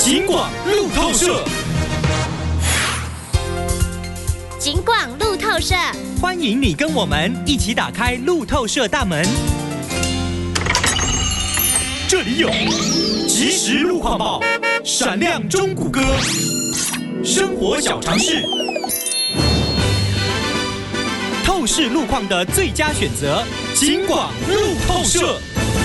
警广路透社， 警广路透社， 欢迎你跟我们一起打开路透社大门。这里有即时路况报、闪亮中古歌、生活小常识，透视路况的最佳选择，警广路透社。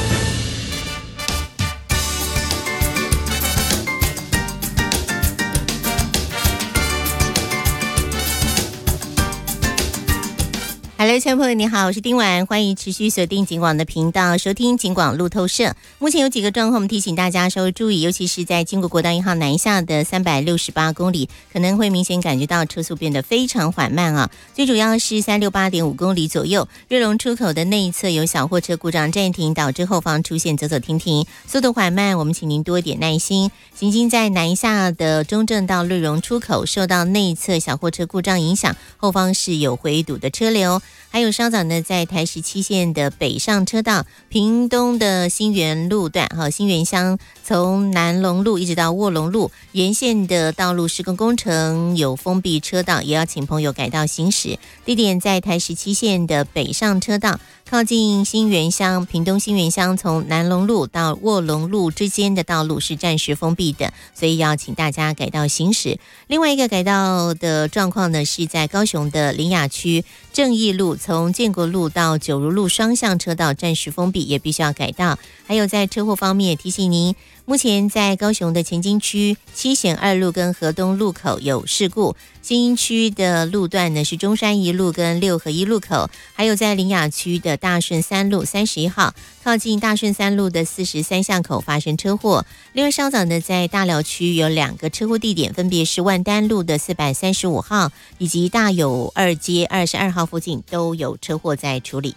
Hello， 亲爱的朋友，你好，我是丁婉，欢迎持续锁定警广的频道，收听警广路透社。目前有几个状况，我们提醒大家稍微注意，尤其是在经过国道1号南下的368公里，可能会明显感觉到车速变得非常缓慢啊。最主要是368.5公里左右，瑞隆出口的内侧有小货车故障暂停，导致后方出现走走停停，速度缓慢，我们请您多一点耐心。行经在南下的中正到瑞隆出口，受到内侧小货车故障影响，后方是有回堵的车流。还有稍早呢，在台17线的北上车道，屏东的新园路段，新园乡从南龙路一直到卧龙路沿线的道路施工工程有封闭车道，也要请朋友改道行驶。地点在台17线的北上车道，靠近新园乡、屏东新园乡从南龙路到卧龙路之间的道路是暂时封闭的，所以要请大家改道行驶。另外一个改道的状况呢，是在高雄的苓雅区正义路从建国路到九如路双向车道暂时封闭，也必须要改道。还有在车祸方面，提醒您，目前在高雄的前金区七贤二路跟河东路口有事故，新营区的路段呢是中山一路跟六合一路口，还有在苓雅区的大顺三路31号靠近大顺三路的43巷口发生车祸。另外稍早呢，在大寮区有2个车祸地点，分别是万丹路的435号以及大有二街22号附近都有车祸在处理。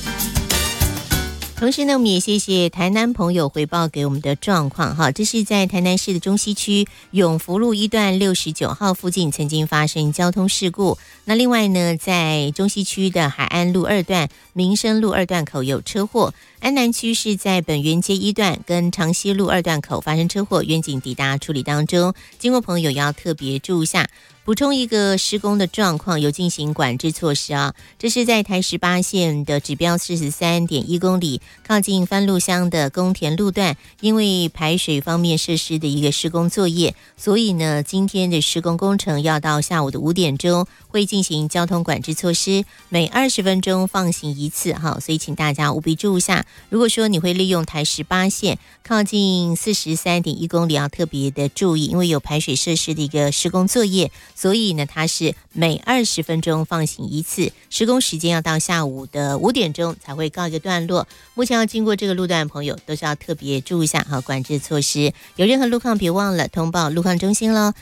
同时呢，我们也谢谢台南朋友回报给我们的状况哈，这是在台南市的中西区永福路一段69号附近曾经发生交通事故。那另外呢，在中西区的海岸路2段、民生路2段口有车祸。安南区是在本源街1段跟长溪路2段口发生车祸，远警抵达处理当中，经过朋友要特别注意一下。补充一个施工的状况，有进行管制措施啊。这是在台18线的指标43.1公里，靠近番路乡的公田路段，因为排水方面设施的一个施工作业，所以呢，今天的施工工程要到下午的5点钟会进行交通管制措施，每20分钟放行一次哈，所以请大家务必注意一下。如果说你会利用台18线靠近43.1公里，要特别的注意，因为有排水设施的一个施工作业。所以呢，它是每20分钟放行一次，施工时间要到下午的5点钟才会告一个段落。目前要经过这个路段的朋友，都是要特别注意一下管制措施。有任何路况别忘了通报路况中心咯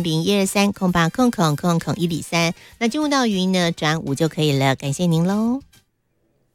，0800000123，0800000103。那进入到语音呢，转5就可以了，感谢您喽。